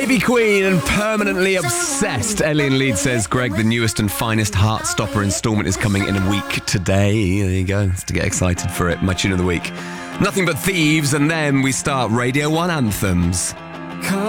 Ivy Queen and Permanently Obsessed. Ellie and Leeds says, Greg, the newest and finest Heartstopper installment is coming in a week today. There you go. It's to get excited for it. My tune of the week. Nothing But Thieves, and then we start Radio 1 anthems.